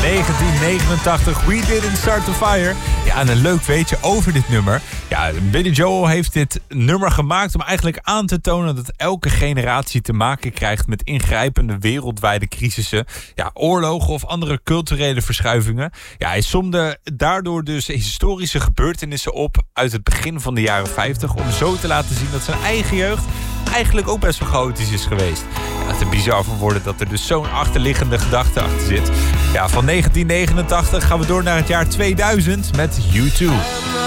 1989, We Didn't Start the Fire. Ja, en een leuk weetje over dit nummer. Ja, Billy Joel heeft dit nummer gemaakt om eigenlijk aan te tonen dat elke generatie te maken krijgt met ingrijpende wereldwijde crisissen. Ja, oorlogen of andere culturele verschuivingen. Ja, hij somde daardoor dus historische gebeurtenissen op uit het begin van de jaren 50... om zo te laten zien dat zijn eigen jeugd eigenlijk ook best wel chaotisch is geweest. Ja, te bizar voor woorden dat er dus zo'n achterliggende gedachte achter zit. Ja, van 1989 gaan we door naar het jaar 2000 met U2.